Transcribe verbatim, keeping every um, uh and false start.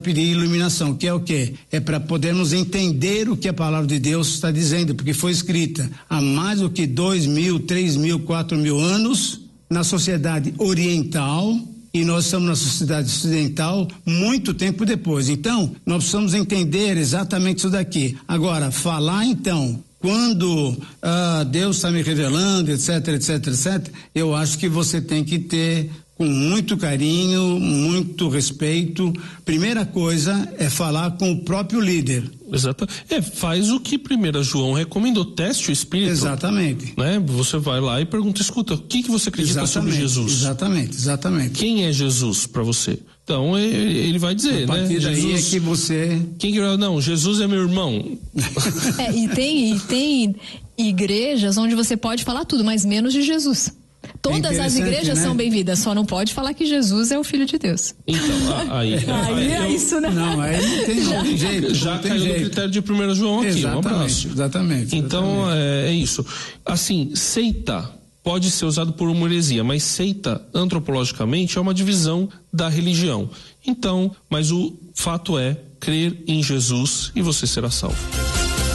pedir iluminação, que é o quê? É para podermos entender o que a palavra de Deus está dizendo, porque foi escrita há mais do que dois mil, três mil, quatro mil anos na sociedade oriental, e nós estamos na sociedade ocidental muito tempo depois. Então, nós precisamos entender exatamente isso daqui. Agora, falar então, quando ah, Deus está me revelando, etc, etc, etcétera, eu acho que você tem que ter com muito carinho, muito respeito. Primeira coisa é falar com o próprio líder. Exato. É, faz o que primeiro João recomendou, teste o espírito. Exatamente. Né? Você vai lá e pergunta, escuta, o que, que você acredita exatamente, sobre Jesus? Exatamente, exatamente. Quem é Jesus para você? Então ele, ele vai dizer, a partir né? daí Jesus, é que você... Quem que não, Jesus é meu irmão. É, e tem, e tem igrejas onde você pode falar tudo, mas menos de Jesus. Todas as igrejas, né, são bem-vindas, só não pode falar que Jesus é o Filho de Deus. Então, aí... aí, aí é eu, isso, né? Não, aí não tem, não tem jeito. Já não tem caiu jeito. no critério de primeiro João aqui, exatamente, um abraço. Exatamente. Então, exatamente. É, é isso. Assim, seita pode ser usado por uma heresia, mas seita, antropologicamente, é uma divisão da religião. Então, mas o fato é crer em Jesus e você será salvo.